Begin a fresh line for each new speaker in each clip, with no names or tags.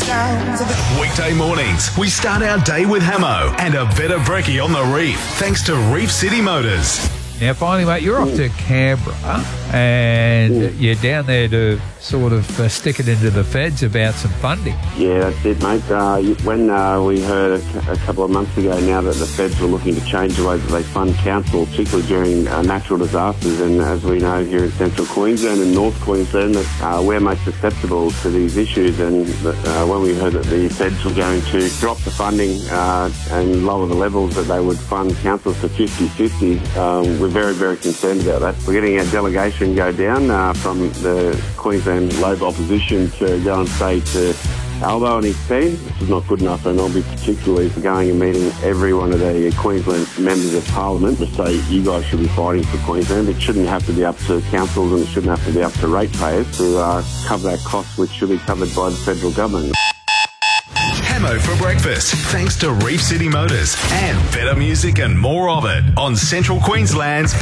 sounds of the...
Weekday mornings, we start our day with Hamo and a better brekkie on the reef, thanks to Reef City Motors.
Now, finally, mate, you're off to Canberra and you're down there to sort of stick it into the feds about some funding.
Yeah, that's it, mate. When we heard a couple of months ago now that the feds were looking to change the way that they fund council, particularly during natural disasters, and as we know here in central Queensland and North Queensland, we're most susceptible to these issues, and when we heard that the feds were going to drop the funding and lower the levels that they would fund councils to 50-50, we're very, very concerned about that. We're getting our delegation go down from the Queensland Labor opposition to go and say to Albo and his team, this is not good enough, and I'll be particularly for going and meeting every one of the Queensland members of Parliament to say you guys should be fighting for Queensland. It shouldn't have to be up to councils and it shouldn't have to be up to ratepayers to cover that cost, which should be covered by the federal government.
Hamo for breakfast, thanks to Reef City Motors and better music and more of it on Central Queensland's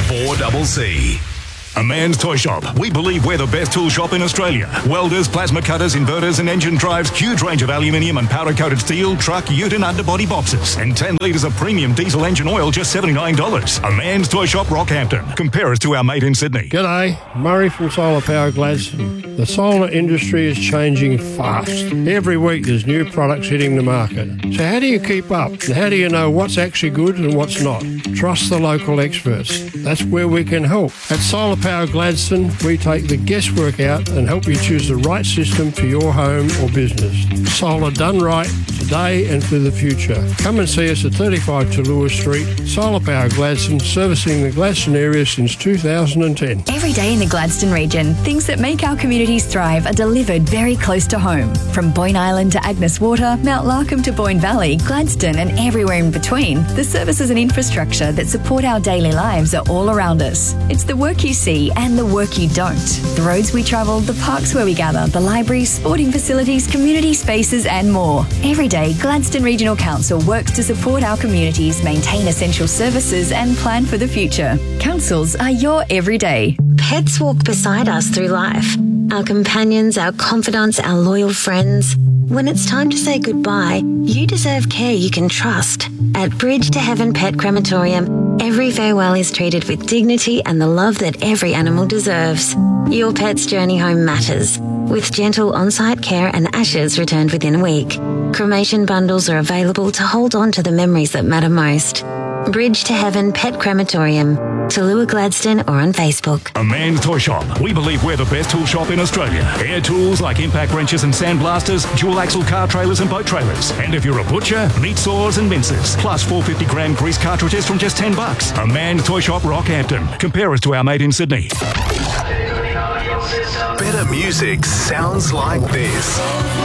4CC.
A Man's Toy Shop. We believe we're the best tool shop in Australia. Welders, plasma cutters, inverters and engine drives, huge range of aluminium and powder-coated steel, truck, ute and underbody boxes. And 10 litres of premium diesel engine oil, just $79. A Man's Toy Shop, Rockhampton. Compare us to our mate in Sydney.
G'day, Murray from Solar Power Gladstone. The solar industry is changing fast. Every week there's new products hitting the market. So how do you keep up? And how do you know what's actually good and what's not? Trust the local experts. That's where we can help. At Solar Power Gladstone, we take the guesswork out and help you choose the right system for your home or business. Solar done right, today and for the future. Come and see us at 35 Tallulah Street. Solar Power Gladstone, servicing the Gladstone area since 2010.
Every day in the Gladstone region, things that make our communities thrive are delivered very close to home. From Boyne Island to Agnes Water, Mount Larkham to Boyne Valley, Gladstone and everywhere in between, the services and infrastructure that support our daily lives are all around us. It's the work you see and the work you don't. The roads we travel, the parks where we gather, the libraries, sporting facilities, community spaces and more. Every day, Gladstone Regional Council works to support our communities, maintain essential services and plan for the future. Councils are your everyday.
Pets walk beside us through life. Our companions, our confidants, our loyal friends. When it's time to say goodbye, you deserve care you can trust. At Bridge to Heaven Pet Crematorium, every farewell is treated with dignity and the love that every animal deserves. Your pet's journey home matters, with gentle on-site care and ashes returned within a week. Cremation bundles are available to hold on to the memories that matter most. Bridge to Heaven Pet Crematorium, Tallulah Gladstone or on Facebook.
A Man's Toy Shop. We believe we're the best tool shop in Australia. Air tools like impact wrenches and sandblasters, dual axle car trailers and boat trailers. And if you're a butcher, meat saws and mincers. Plus 450-gram grease cartridges from just $10. A Man's Toy Shop, Rockhampton. Compare us to our mate in Sydney.
Better music sounds like this.